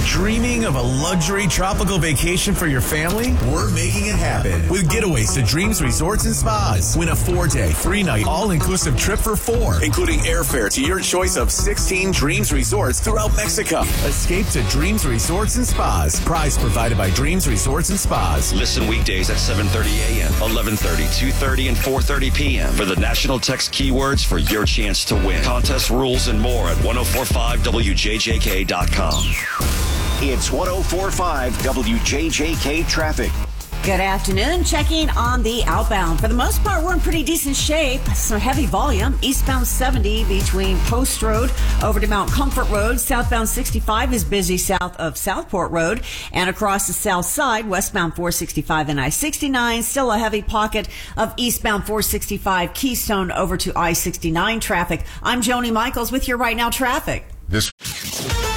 Dreaming of a luxury tropical vacation for your family? We're making it happen with Getaways to Dreams Resorts and Spas. Win a 4-day, 3-night, all-inclusive trip for 4, including airfare to your choice of 16 Dreams Resorts throughout Mexico. Escape to Dreams Resorts and Spas. Prize provided by Dreams Resorts and Spas. Listen weekdays at 7:30 a.m., 11:30, 2:30, and 4:30 p.m. for the national text keywords for your chance to win. Contest rules and more at 1045wjjk.com. It's 1045 WJJK traffic. Good afternoon. Checking on the outbound. For the most part, we're in pretty decent shape. Some heavy volume. Eastbound 70 between Post Road over to Mount Comfort Road. Southbound 65 is busy south of Southport Road. And across the south side, westbound 465 and I-69. Still a heavy pocket of eastbound 465 Keystone over to I-69 traffic. I'm Joni Michaels with your Right Now traffic. This